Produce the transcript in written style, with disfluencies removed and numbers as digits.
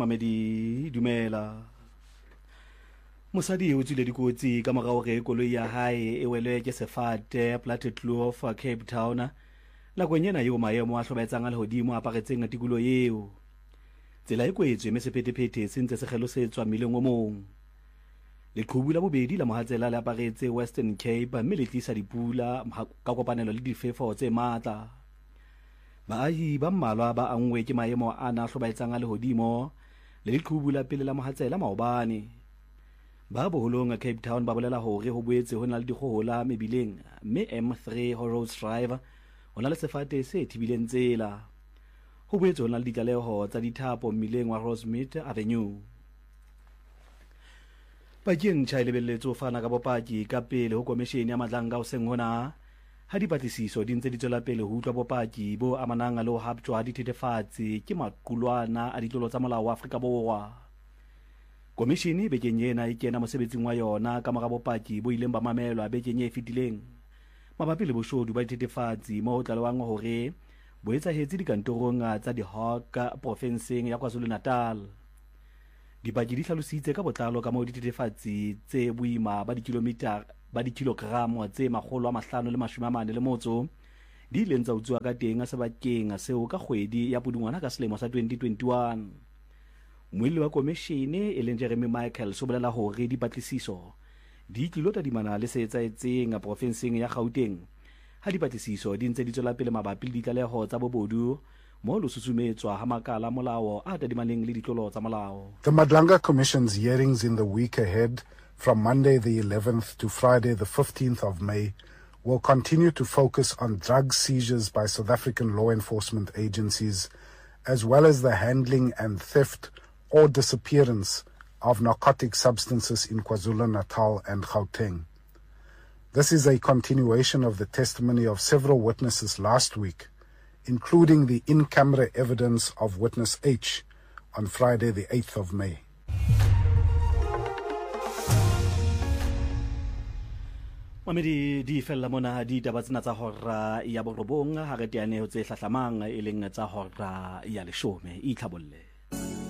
Mamedi dumela. Mosadi o tswile dikotsi ka morao re koloi ya hae e wele ke sefate Plattekloof Cape Town nakong ena eo maemo a hlobaetsang a lehodimo a aparetseng tikulo eo. Tsela e kwetswe mme sephethephethe se ntse se kgelosetswa mmileng o mong. Leqhubu la bobedi la mohatsela le aparetse Western Cape mme le tlisa dipula ka kopanelo le difefo tse matla. Baahi ba mmalwa ba angwe ke maemo ana a hlobaetsang a lehodimo le leqhubu la pele la mohatsela maobane. Ba boholong Cape Town ba bolela hore ho boetse ho na le dikgohola mebileng mme M3 ho Rose Drive ho na le sefate se thibileng tsela. Ho boetse ho na le ditlaleho tsa dithapo mmileng wa Rosemead Avenue. Pakeng tjha lebelletso ho fana ka bopaki ka pele ho komishene ya matlanga ho seng hona ha dipatlisiso di ntse di tswela pele ho utlwa bopaki bo amanang le ho haptjwa dithethefatsi ke maqulwana a ditlolo tsa molao wa Afrika Borwa. Komishene bekeng ena e kena mosebetsing wa yona ka mora bopaki bo ileng ba mamelwa bekeng e fetileng mabapi le boshodu ba dithethefatsi moo ho tlalewang hore bo etsahetse dikantorong tsa di-Hawk profenseng ya KwaZulu-Natal. Dipaki di hlalositse ka botlalo ka moo dithethefatsi tse boima ba dikilogramo tse 540 di ileng tsa utswa ka teng sebakeng seo ka kgwedi ya Pudungwana ka selemo sa 2021. Moelli wa komishene e leng Jeremy Michael so bolela hore dipatlisiso di tlilo tadimana le se etsahetseng profenseng ya Gauteng ha dipatlisiso di ntse di tswela pele mabapi le ditlaleho tsa bobodu mo lo susumetswa ha makala molao a tadimaneng le ditlolo tsa molao. The Madlanga Commission's hearings in the week ahead, from Monday the 11th to Friday the 15th of May, will continue to focus on drug seizures by South African law enforcement agencies, as well as the handling and theft or disappearance of narcotic substances in KwaZulu-Natal and Gauteng. This is a continuation of the testimony of several witnesses last week, including the in-camera evidence of witness H on Friday the 8th of May. Mamedi di fella mona di taba tsena tsa hora ya borobong ha re teane ho tse hlahlamang e leng tsa hora ya 10 itlhabolle.